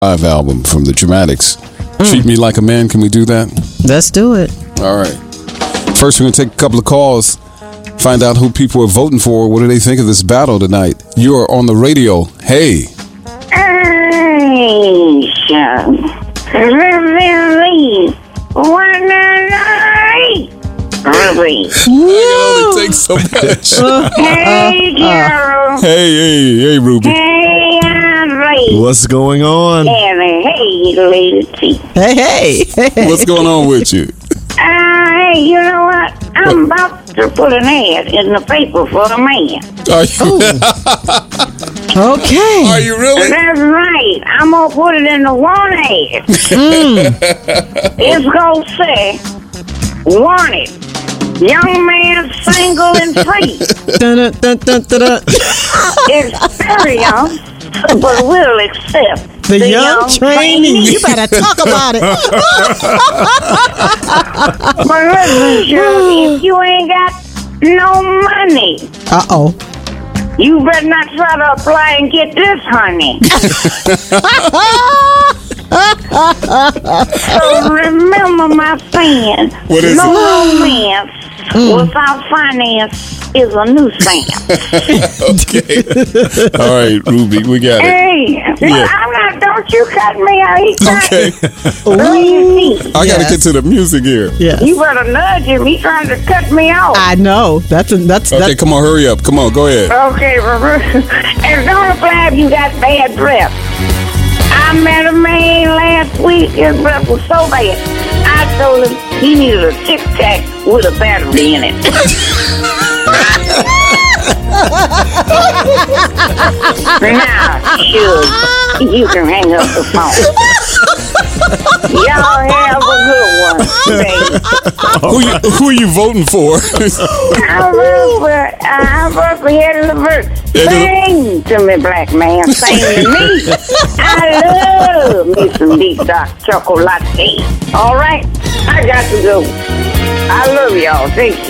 live album from the Dramatics. Treat Me Like a Man. Can we do that? Let's do it. All right. First, we're going to take a couple of calls, find out who people are voting for. What do they think of this battle tonight? You are on the radio. Hey. Hey, Ruby. I can only take so much. Hey, Carol. Hey, Ruby. Hey, Andre. What's going on? Hey, lady. Hey. What's going on with you? Hey, you know what? I'm about to put an ad in the paper for a man. Are you, Okay. are you really? That's right. I'm going to put it in the one ad. It's going to say, wanted. Young man, single and free. Dun-dun-dun-dun-dun-dun. Experience, but will accept The young trainee. You better talk about it. But listen, Shirley, if you ain't got no money, Uh-oh. you better not try to apply and get this, honey. So remember my saying, What is no romance without finance is a nuisance. Okay. All right, Ruby, we got it. Hey, I'm not, don't you cut me out. He's Okay. crazy. I got to Yes. get to the music here. Yes. You better nudge him. He's trying to cut me off. I know. That's Okay, come on, hurry up. Come on, go ahead. Okay, and don't apply if you got bad breath. I met a man last week. His breath was so bad. I told him he needed a Tic Tac with a battery in it. Now, sure, you can hang up the phone. Y'all have a good one, baby. Who are you voting for? I vote for Eddie Levert. Sing to me, black man. Sing to me. I love me some deep dark chocolate. All right? I got to go. I love y'all. Take care.